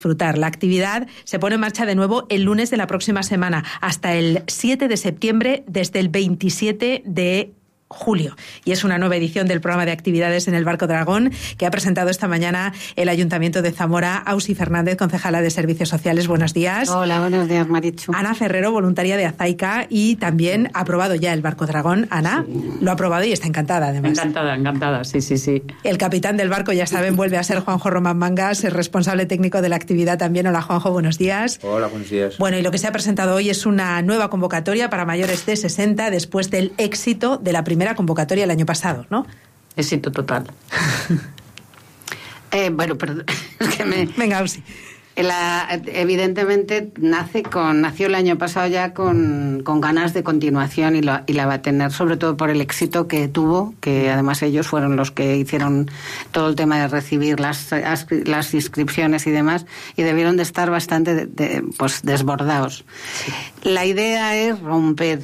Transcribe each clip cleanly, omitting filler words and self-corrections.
disfrutar. La actividad se pone en marcha de nuevo el lunes de la próxima semana hasta el 7 de septiembre desde el 27 de julio. Y es una nueva edición del programa de actividades en el Barco Dragón que ha presentado esta mañana el Ayuntamiento de Zamora. Ausi Fernández, concejala de Servicios Sociales, buenos días. Hola, buenos días, Marichu. Ana Ferrero, voluntaria de Azaica, y también ha aprobado ya el Barco Dragón. Ana, sí, lo ha aprobado y está encantada, además. Encantada, sí. El capitán del barco, ya saben, vuelve a ser Juanjo Román Mangas, el responsable técnico de la actividad también. Hola, Juanjo, buenos días. Hola, buenos días. Bueno, y lo que se ha presentado hoy es una nueva convocatoria para mayores de 60 después del éxito de la primera convocatoria el año pasado, ¿no? Éxito total. Bueno, perdón, es que Venga, Ausi. Evidentemente nació el año pasado ya con ganas de continuación y la va a tener, sobre todo por el éxito que tuvo, que además ellos fueron los que hicieron todo el tema de recibir las inscripciones y demás, y debieron de estar bastante pues desbordados. Sí. La idea es romper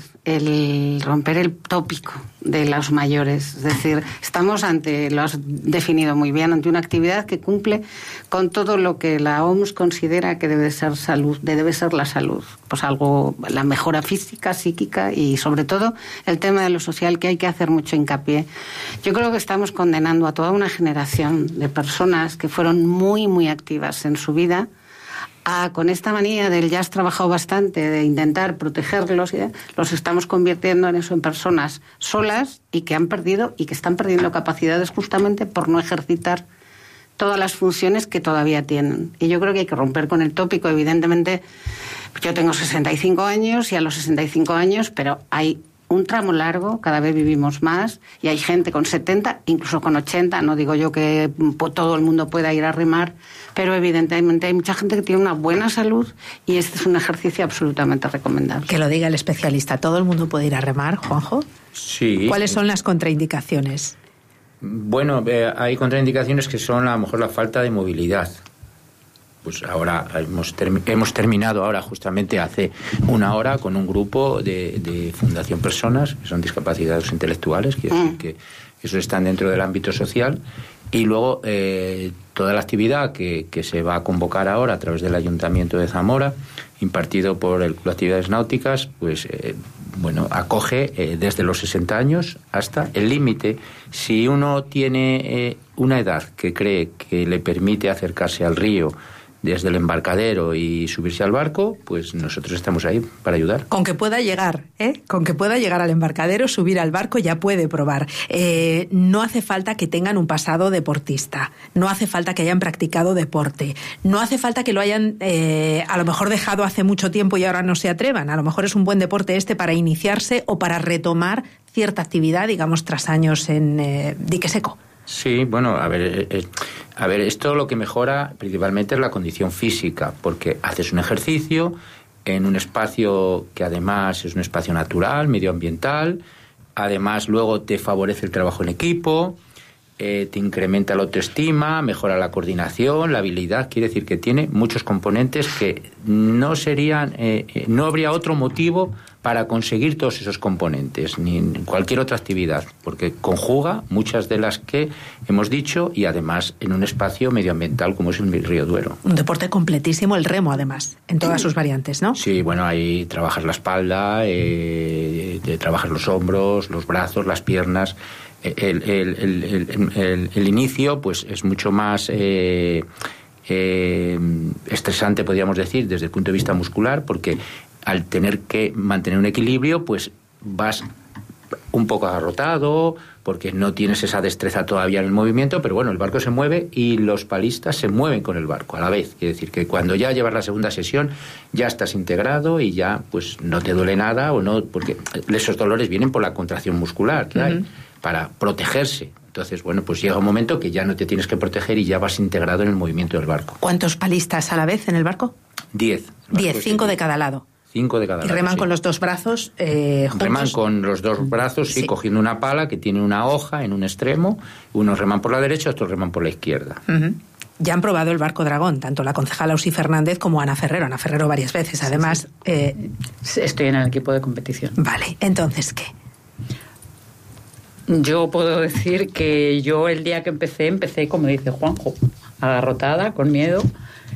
el tópico de los mayores, es decir, estamos lo has definido muy bien, ante una actividad que cumple con todo lo que la OMS considera que debe ser la salud, pues la mejora física, psíquica y sobre todo el tema de lo social, que hay que hacer mucho hincapié. Yo creo que estamos condenando a toda una generación de personas que fueron muy, muy activas en su vida, con esta manía del ya has trabajado bastante, de intentar protegerlos, los estamos convirtiendo en eso, en personas solas y que están perdiendo capacidades justamente por no ejercitar todas las funciones que todavía tienen. Y yo creo que hay que romper con el tópico. Evidentemente, yo tengo 65 años y a los 65 años, pero hay un tramo largo, cada vez vivimos más, y hay gente con 70, incluso con 80, no digo yo que todo el mundo pueda ir a remar, pero evidentemente hay mucha gente que tiene una buena salud y este es un ejercicio absolutamente recomendable. Que lo diga el especialista, ¿todo el mundo puede ir a remar, Juanjo? Sí. ¿Cuáles son las contraindicaciones? Bueno, hay contraindicaciones que son a lo mejor la falta de movilidad. Pues ahora hemos terminado ahora justamente hace una hora con un grupo de Fundación Personas, que son discapacitados intelectuales, quiere decir que esos están dentro del ámbito social, y luego toda la actividad que se va a convocar ahora a través del Ayuntamiento de Zamora, impartido por el Club de Actividades Náuticas, pues acoge desde los 60 años hasta el límite. Si uno tiene una edad que cree que le permite acercarse al río desde el embarcadero y subirse al barco, pues nosotros estamos ahí para ayudar. Con que pueda llegar, con que pueda llegar al embarcadero, subir al barco, ya puede probar. No hace falta que tengan un pasado deportista, no hace falta que hayan practicado deporte, no hace falta que lo hayan a lo mejor dejado hace mucho tiempo y ahora no se atrevan. A lo mejor es un buen deporte para iniciarse o para retomar cierta actividad, digamos, tras años en dique seco. Sí, bueno, a ver, esto lo que mejora principalmente es la condición física, porque haces un ejercicio en un espacio que además es un espacio natural, medioambiental, además luego te favorece el trabajo en equipo, te incrementa la autoestima, mejora la coordinación, la habilidad, quiere decir que tiene muchos componentes que no habría otro motivo para conseguir todos esos componentes, ni en cualquier otra actividad, porque conjuga muchas de las que hemos dicho y además en un espacio medioambiental como es el Río Duero. Un deporte completísimo, el remo además, en todas sus variantes, ¿no? Sí, bueno, ahí trabajas la espalda, trabajas los hombros, los brazos, las piernas. El inicio pues es mucho más estresante, podríamos decir, desde el punto de vista muscular, porque al tener que mantener un equilibrio, pues vas un poco agarrotado, porque no tienes esa destreza todavía en el movimiento, pero bueno, el barco se mueve y los palistas se mueven con el barco a la vez. Quiere decir que cuando ya llevas la segunda sesión, ya estás integrado y ya pues no te duele nada, o no, porque esos dolores vienen por la contracción muscular que hay, para protegerse. Entonces, bueno, pues llega un momento que ya no te tienes que proteger y ya vas integrado en el movimiento del barco. ¿Cuántos palistas a la vez en el barco? 10. 10, 5 de cada lado. 5 de cada lado. Y reman sí. con los dos brazos juntos. Reman con los dos brazos, sí, cogiendo una pala que tiene una hoja en un extremo. Unos reman por la derecha, otros reman por la izquierda. Ya han probado el Barco Dragón, tanto la concejala Ausi Fernández como Ana Ferrero. Ana Ferrero varias veces, además. Estoy en el equipo de competición. Vale, entonces, ¿qué? Yo puedo decir que yo el día que empecé, como dice Juanjo, agarrotada, con miedo,